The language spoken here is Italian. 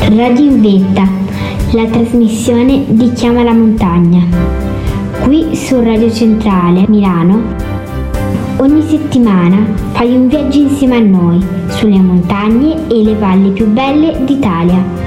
Radio in Vetta, la trasmissione di Chi ama la montagna. Qui su Radio Centrale Milano, ogni settimana fai un viaggio insieme a noi sulle montagne e le valli più belle d'Italia.